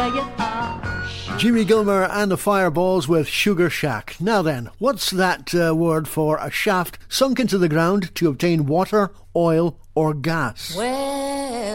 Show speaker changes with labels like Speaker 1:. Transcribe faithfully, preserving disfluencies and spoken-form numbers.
Speaker 1: Jimmy Gilmer and the Fireballs with Sugar Shack. Now then, what's that uh, word for a shaft sunk into the ground to obtain water, oil or gas?
Speaker 2: Well